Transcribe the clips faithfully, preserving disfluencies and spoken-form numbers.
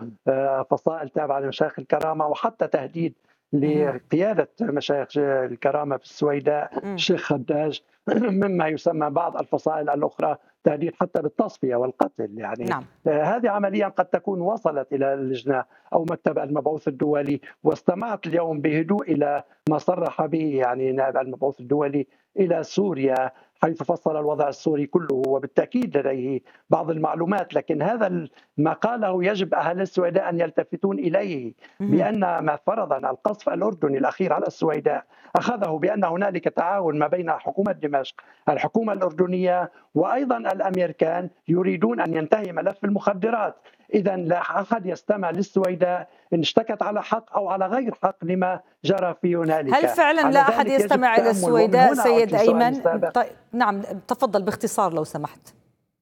آآ فصائل تابعة لمشايخ الكرامة، وحتى تهديد اهم. لقيادة مشايخ ج الكرامة في السويداء إمم. الشيخ خداج مما يسمى بعض الفصائل الأخرى تهديد حتى بالتصفية والقتل يعني. نعم. آآ هذه عمليًا قد تكون وصلت إلى اللجنة أو مكتب المبعوث الدولي، واستمعت اليوم بهدوء إلى ما صرح به يعني نائب المبعوث الدولي إلى سوريا، حيث فصل الوضع السوري كله، وبالتأكيد لديه بعض المعلومات، لكن هذا ال ما قاله يجب أهل السويداء أن يلتفتون إليه، اهم. بأن ما فرض القصف الأردني الأخير على السويداء أخذه بأن هنالك تعاون ما بين حكومة دمشق، الحكومة الأردنية، وأيضًا الأمريكان يريدون أن ينتهي ملف المخدرات. إذًا لا أحد يستمع للسويداء إن اشتكت على حق أو على غير حق لما جرى في هل هنالك، فعلًا لا على أحد ذلك يجب يستمع إلى التأمل. ومن السويداء هنا أعود سيد لسؤالي أيمن؟ السابق. ط نعم، تفضل باختصار لو سمحت.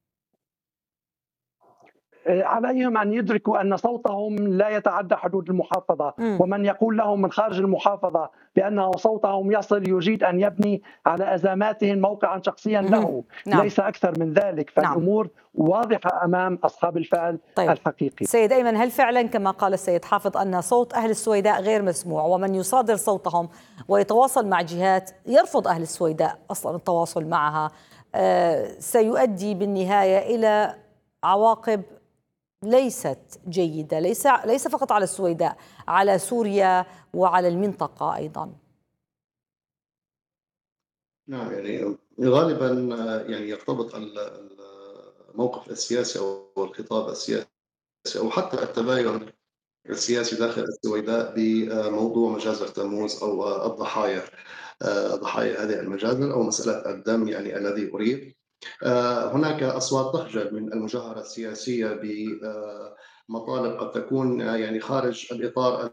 عليهم أن يدركوا أن صوتهم لا يتعدى حدود المحافظة، إمم. ومن يقول لهم من خارج المحافظة بأنه صوتهم يصل يريد أن يبني على أزماتهم موقعًا شخصيًا اهم. له، نعم. ليس أكثر من ذلك، نعم. فالأمور واضحة أمام أصحاب الفعل طيب الحقيقي. سيد أيمن، هل فعلًا كما قال السيد حافظ أن صوت أهل السويداء غير مسموع، ومن يصادر صوتهم ويتواصل مع جهات يرفض أهل السويداء أصلًا التواصل معها آآ سيؤدي بالنهاية إلى عواقب ليست جيدة، ليس ليس فقط على السويداء، على سوريا وعلى المنطقة أيضًا؟ نعم، يعني غالبًا يعني يرتبط ال ال الموقف السياسي أو الخطاب السياسي أو حتى التباين السياسي داخل السويداء بموضوع مجازر تموز أو الضحايا، آآ ضحايا هذه المجازر أو مسألة الدم يعني الذي أُريق. آآ هناك أصوات تخجل من المجاهرة السياسية بمطالب قد تكون يعني خارج الإطار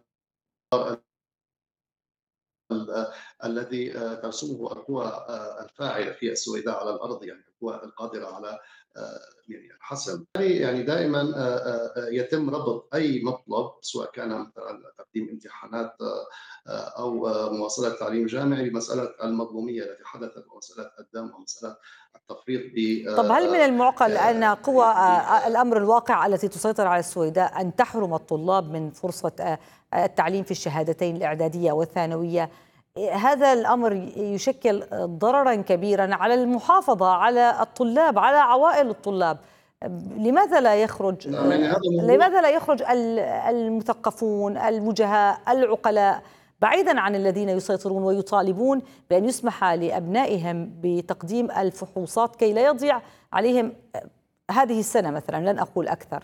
ال الذي ترسمه القوى الفاعلة في السويداء على الأرض، يعني القوى القادرة على آآ يعني الحسم. يعني دائمًا آآ آآ يتم ربط أي مطلب سواء كان مثلًا تقديم امتحانات آآ أو مواصلة تعليم جامعي بمسألة المظلومية التي حدثت ومسألة الدم ومسألة التفريط ب طب هل من آآ المعقل أن آآ قوى ب آآ الأمر الواقع التي تسيطر على السويداء أن تحرم الطلاب من فرصة آآ التعليم في الشهادتين الإعدادية والثانوية؟ هذا الأمر يشكل ضررًا كبيرًا على المحافظة، على الطلاب، على عوائل الطلاب. لماذا لا يخرج نعم، يعني هذا آآ الموضوع لماذا لا يخرج ال المثقفون، الوجهاء، العقلاء، بعيدًا عن الذين يسيطرون ويطالبون بأن يسمح لأبنائهم بتقديم الفحوصات كي لا يضيع عليهم هذه السنة مثلًا، لن أقول أكثر؟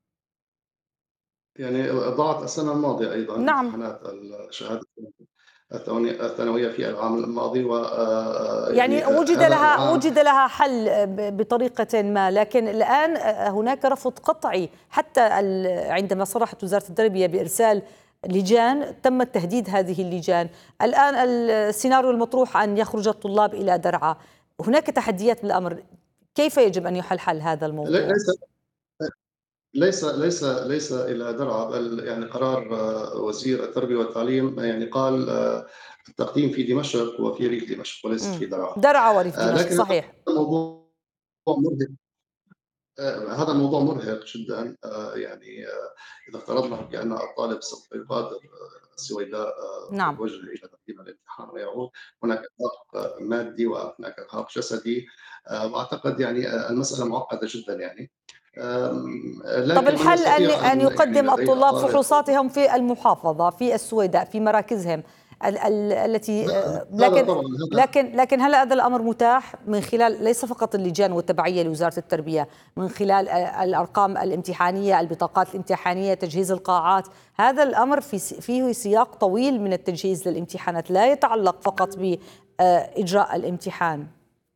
يعني ضاعت السنة الماضية أيضًا نعم. امتحانات الشهادة الثانوي الثانوية في العام الماضي، وآآ يعني يعني وُجد هذا لها العام وُجد لها حل ب بطريقةٍ ما، لكن الآن هناك رفض قطعي حتى ال عندما صرحت وزارة التربية بإرسال لجان تم تهديد هذه اللجان. الآن السيناريو المطروح أن يخرج الطلاب إلى درعا. هناك تحديات بالأمر، كيف يجب أن يُحل حل هذا لي الموضوع؟ ليس ليس ليس ليس إلى درعا، بل يعني قرار وزير التربية والتعليم يعني قال التقديم في دمشق وفي ريف دمشق وليس إمم. في درعا. درعا وريف آآ دمشق، لكن صحيح. الموضوع مرهق. آآ هذا الموضوع مرهق جدًا. آآ يعني إذا افترضنا بأن الطالب سوف يغادر السويداء نعم. متوجه إلى تقديم الامتحان ويعود، هناك إرهاق مادي وهناك إرهاق جسدي. آآ وأعتقد يعني المسألة معقدة جدًا يعني. آمم طب لكن من الحل أن يستطيع أن أن يعني يقدم لديه الطلاب أقارب أو فحوصاتهم في المحافظة، في السويداء، في مراكزهم ال ال التي هذا لكن طبعًا هذا لكن لكن هل هذا الأمر متاح من خلال ليس فقط اللجان والتبعية لوزارة التربية، من خلال الأرقام الامتحانية، البطاقات الامتحانية، تجهيز القاعات؟ هذا الأمر في فيه سياق طويل من التجهيز للامتحانات، لا يتعلق فقط بإجراء الامتحان.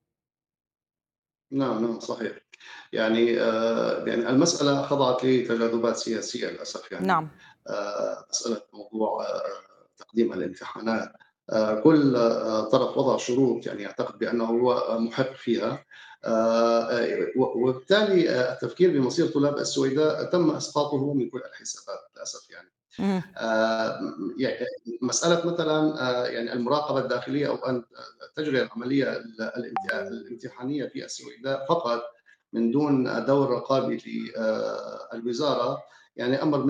نعم، نعم صحيح. يعني آآ يعني المسألة خضعت لتجاذبات سياسية للأسف يعني. نعم. آآ مسألة موضوع آآ تقديم الامتحانات، آآ كل آه، طرف وضع شروط يعني يعتقد بأنه هو محق فيها. آآ و وبالتالي آآ التفكير بمصير طلاب السويداء تم إسقاطه من كل الحسابات للأسف يعني. اهم. آآ يعني مسألة مثلًا آآ يعني المراقبة الداخلية أو أن تجري العملية ال الامت الامتحانية في السويداء فقط من دون دور رقابي للوزارة، يعني أمر